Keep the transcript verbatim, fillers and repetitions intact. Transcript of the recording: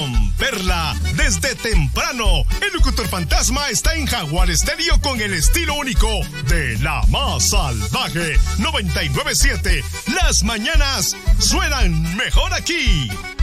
romperla desde temprano. El locutor fantasma está en Jaguar Estéreo con el estilo único de la más salvaje. noventa y nueve punto siete. Las mañanas suenan mejor aquí.